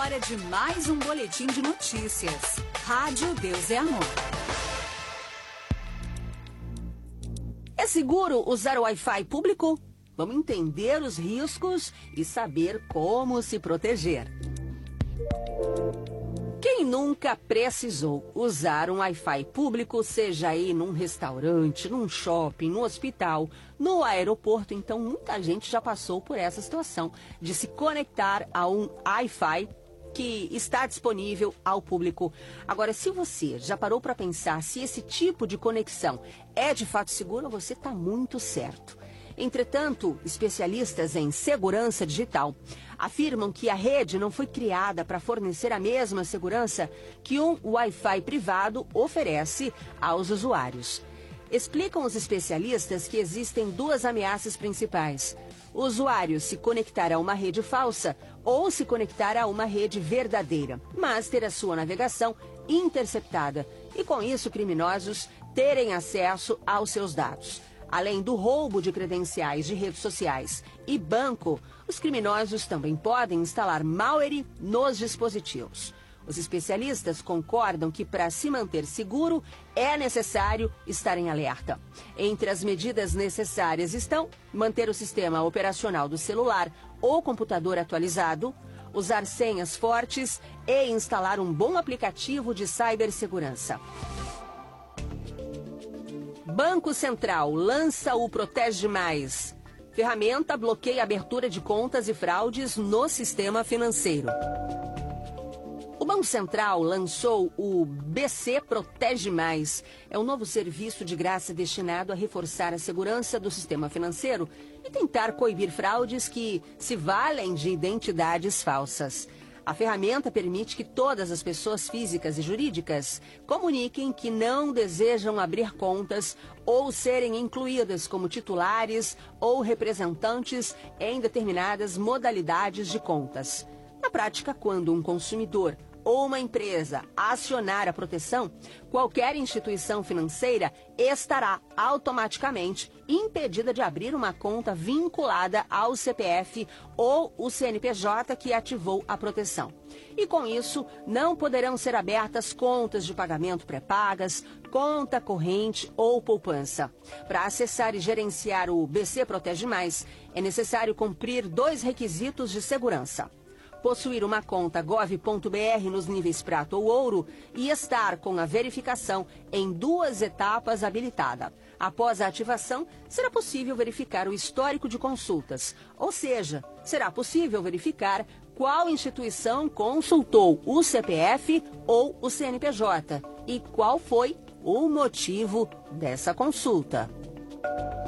hora de mais um boletim de notícias. Rádio Deus é Amor. É seguro usar o Wi-Fi público? Vamos entender os riscos e saber como se proteger. Quem nunca precisou usar um Wi-Fi público, seja aí num restaurante, num shopping, no hospital, no aeroporto, então muita gente já passou por essa situação de se conectar a um Wi-Fi que está disponível ao público. Agora, se você já parou para pensar se esse tipo de conexão é de fato seguro, você está muito certo. Entretanto, especialistas em segurança digital afirmam que a rede não foi criada para fornecer a mesma segurança que um Wi-Fi privado oferece aos usuários. Explicam os especialistas que existem duas ameaças principais: o usuário se conectar a uma rede falsa ou se conectar a uma rede verdadeira, mas ter a sua navegação interceptada e, com isso, criminosos terem acesso aos seus dados. Além do roubo de credenciais de redes sociais e banco, os criminosos também podem instalar malware nos dispositivos. Os especialistas concordam que, para se manter seguro, é necessário estar em alerta. Entre as medidas necessárias estão manter o sistema operacional do celular ou computador atualizado, usar senhas fortes e instalar um bom aplicativo de cibersegurança. Banco Central lança o Protege Mais. Ferramenta bloqueia a abertura de contas e fraudes no sistema financeiro. O Banco Central lançou o BC Protege Mais. É um novo serviço de graça destinado a reforçar a segurança do sistema financeiro e tentar coibir fraudes que se valem de identidades falsas. A ferramenta permite que todas as pessoas físicas e jurídicas comuniquem que não desejam abrir contas ou serem incluídas como titulares ou representantes em determinadas modalidades de contas. Na prática, quando um consumidor ou uma empresa acionar a proteção, qualquer instituição financeira estará automaticamente impedida de abrir uma conta vinculada ao CPF ou o CNPJ que ativou a proteção. E com isso, não poderão ser abertas contas de pagamento pré-pagas, conta corrente ou poupança. Para acessar e gerenciar o BC Protege Mais, é necessário cumprir 2 requisitos de segurança: possuir uma conta gov.br nos níveis prata ou ouro e estar com a verificação em 2 etapas habilitada. Após a ativação, será possível verificar o histórico de consultas, ou seja, será possível verificar qual instituição consultou o CPF ou o CNPJ e qual foi o motivo dessa consulta.